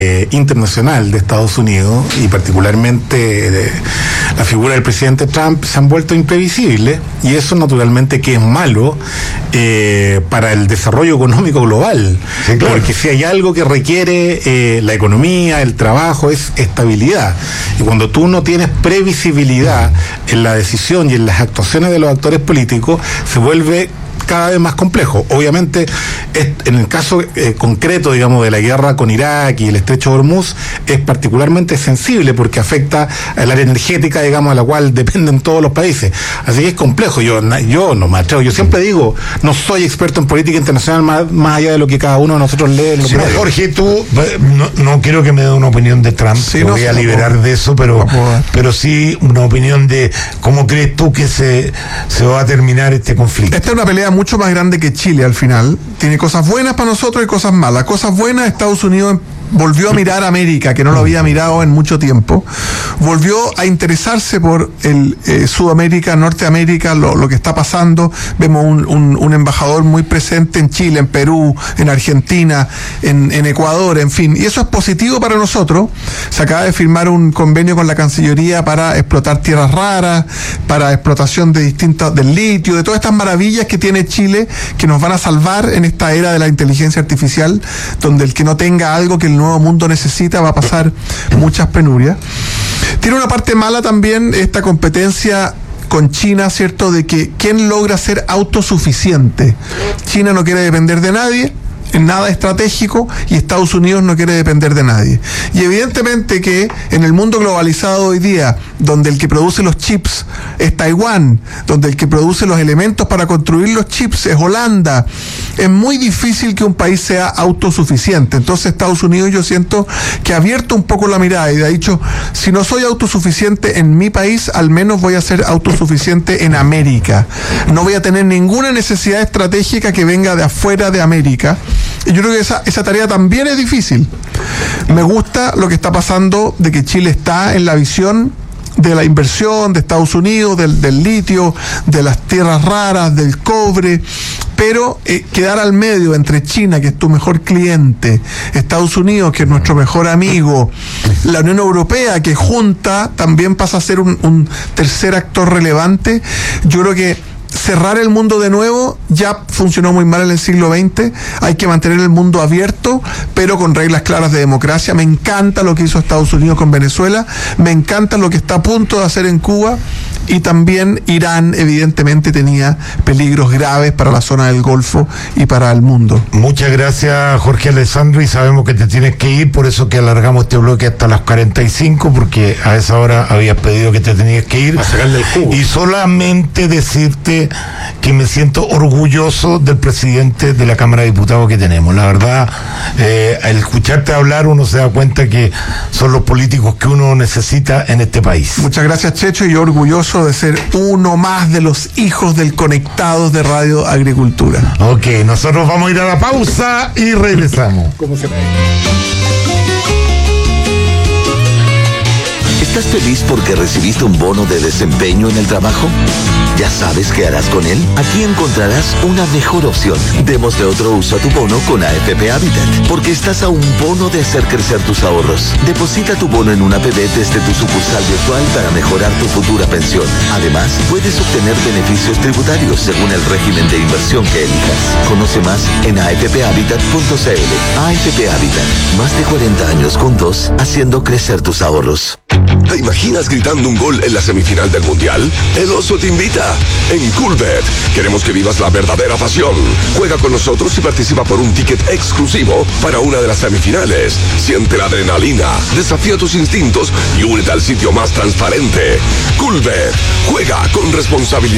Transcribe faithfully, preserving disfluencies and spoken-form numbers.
Eh, internacional de Estados Unidos y particularmente eh, la figura del presidente Trump se han vuelto imprevisibles, y eso naturalmente que es malo eh, para el desarrollo económico global, sí, claro. Porque si hay algo que requiere eh, la economía, el trabajo, es estabilidad, y cuando tú no tienes previsibilidad en la decisión y en las actuaciones de los actores políticos, se vuelve cada vez más complejo. Obviamente, en el caso eh, concreto, digamos, de la guerra con Irak y el estrecho de Hormuz, es particularmente sensible porque afecta al área energética, digamos, a la cual dependen todos los países. Así que es complejo. Yo, yo no me atrevo. Yo siempre digo, no soy experto en política internacional más, más allá de lo que cada uno de nosotros lee en los sí, medios. Jorge, tú, no, no quiero que me dé una opinión de Trump, sí, te no, voy a liberar no, de eso, pero, no, pero sí una opinión de cómo crees tú que se, se va a terminar este conflicto. Esta es una pelea mucho más grande que Chile al final. Tiene cosas buenas para nosotros y cosas malas. Cosas buenas, Estados Unidos volvió a mirar a América, que no lo había mirado en mucho tiempo. Volvió a interesarse por el eh, Sudamérica, Norteamérica, lo, lo que está pasando. Vemos un, un, un embajador muy presente en Chile, en Perú, en Argentina, en, en Ecuador, en fin. Y eso es positivo para nosotros. Se acaba de firmar un convenio con la Cancillería para explotar tierras raras, para explotación de distintas, del litio, de todas estas maravillas que tiene Chile, que nos van a salvar en esta era de la inteligencia artificial, donde el que no tenga algo que el nuevo mundo necesita va a pasar muchas penurias. Tiene una parte mala también esta competencia con China, ¿cierto? De que quién logra ser autosuficiente. China no quiere depender de nadie en nada estratégico, y Estados Unidos no quiere depender de nadie. Y evidentemente que en el mundo globalizado hoy día, donde el que produce los chips es Taiwán, donde el que produce los elementos para construir los chips es Holanda, es muy difícil que un país sea autosuficiente. Entonces Estados Unidos, yo siento que ha abierto un poco la mirada y ha dicho, si no soy autosuficiente en mi país, al menos voy a ser autosuficiente en América. No voy a tener ninguna necesidad estratégica que venga de afuera de América. Y yo creo que esa, esa tarea también es difícil. Me gusta lo que está pasando de que Chile está en la visión de la inversión de Estados Unidos, del, del litio, de las tierras raras, del cobre, pero eh, quedar al medio entre China, que es tu mejor cliente, Estados Unidos, que es nuestro mejor amigo, la Unión Europea, que junta también pasa a ser un, un tercer actor relevante. Yo creo que cerrar el mundo de nuevo ya funcionó muy mal en el siglo veinte. Hay que mantener el mundo abierto, pero con reglas claras de democracia. Me encanta lo que hizo Estados Unidos con Venezuela, me encanta lo que está a punto de hacer en Cuba, y también Irán evidentemente tenía peligros graves para la zona del Golfo y para el mundo. Muchas gracias, Jorge Alessandro, y sabemos que te tienes que ir, por eso que alargamos este bloque hasta las cuarenta y cinco, porque a esa hora habías pedido que te tenías que ir. A sacarle el jugo. Y solamente decirte que me siento orgulloso del presidente de la Cámara de Diputados que tenemos. La verdad, eh, al escucharte hablar uno se da cuenta que son los políticos que uno necesita en este país. Muchas gracias, Checho, y yo orgulloso de ser uno más de los hijos del Conectados de Radio Agricultura. Ok, nosotros vamos a ir a la pausa y regresamos. ¿Cómo se ve? ¿Estás feliz porque recibiste un bono de desempeño en el trabajo? ¿Ya sabes qué harás con él? Aquí encontrarás una mejor opción. Démosle otro uso a tu bono con A F P Habitat, porque estás a un bono de hacer crecer tus ahorros. Deposita tu bono en una A P B desde tu sucursal virtual para mejorar tu futura pensión. Además, puedes obtener beneficios tributarios según el régimen de inversión que elijas. Conoce más en a f p habitat punto c l. A F P Habitat, más de cuarenta años juntos, haciendo crecer tus ahorros. ¿Te imaginas gritando un gol en la semifinal del Mundial? El Oso te invita. En Coolbet queremos que vivas la verdadera pasión. Juega con nosotros y participa por un ticket exclusivo para una de las semifinales. Siente la adrenalina, desafía tus instintos y únete al sitio más transparente. Coolbet. Juega con responsabilidad.